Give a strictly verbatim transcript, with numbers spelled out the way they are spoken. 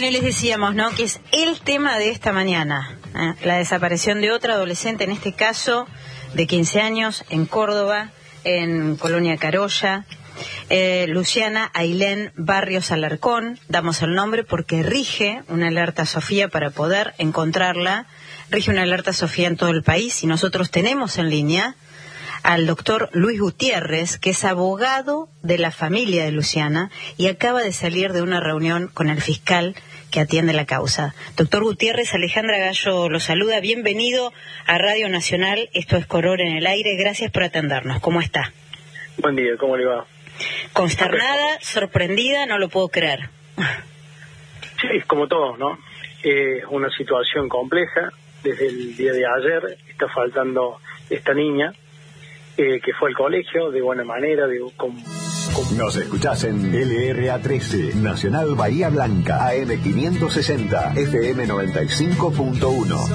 Bueno, y les decíamos, ¿no?, que es el tema de esta mañana, ¿eh? La desaparición de otra adolescente, en este caso de quince años, en Córdoba, en Colonia Carolla, eh, Luciana Ailén Barrios Alarcón. Damos el nombre porque rige una alerta Sofía para poder encontrarla, rige una alerta Sofía en todo el país, y nosotros tenemos en línea al doctor Luis Gutiérrez, que es abogado de la familia de Luciana y acaba de salir de una reunión con el fiscal que atiende la causa. Doctor Gutiérrez, Alejandra Gallo lo saluda. Bienvenido a Radio Nacional. Esto es Color en el Aire. Gracias por atendernos. ¿Cómo está? Buen día, ¿cómo le va? Consternada, sorprendida, no lo puedo creer. Sí, es como todos, ¿no? Es eh, una situación compleja. Desde el día de ayer está faltando esta niña, Eh, que fue al colegio de buena manera, de, con, con... Nos escuchás en L R A trece, Nacional Bahía Blanca, A M quinientos sesenta, F M noventa y cinco punto uno.